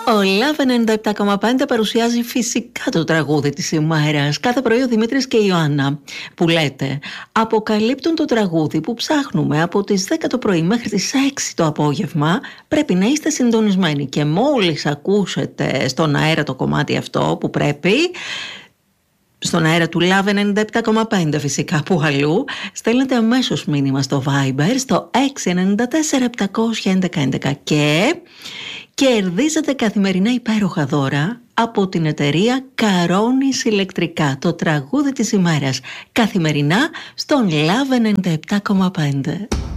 Ο Love 97,5 παρουσιάζει φυσικά το τραγούδι της ημέρας. Κάθε πρωί ο Δημήτρης και η Ιωάννα που λέτε αποκαλύπτουν το τραγούδι που ψάχνουμε από τις 10 το πρωί μέχρι τις 6 το απόγευμα. Πρέπει να είστε συντονισμένοι και μόλις ακούσετε στον αέρα το κομμάτι αυτό που πρέπει, στον αέρα του Love 97,5 φυσικά, που αλλού, στέλνετε αμέσως μήνυμα στο Viber στο 694 700 11 και κερδίζετε καθημερινά υπέροχα δώρα από την εταιρεία Καρόνις Ηλεκτρικά. Το τραγούδι της ημέρας καθημερινά στον Love 97,5.